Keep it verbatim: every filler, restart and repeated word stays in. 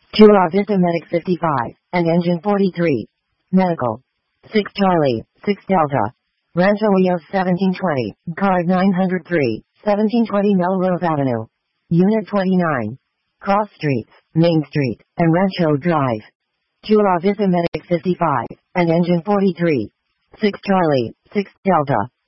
Chula Vista Medic fifty-five, and Engine forty-three. Medical. six Charlie, six Delta. Rancho Rios seventeen twenty, card nine hundred three, seventeen twenty Melrose Avenue. Unit twenty-nine. Cross Streets, Main Street, and Rancho Drive. Chula Vista Medic fifty-five, and Engine forty-three. six Charlie, six Delta.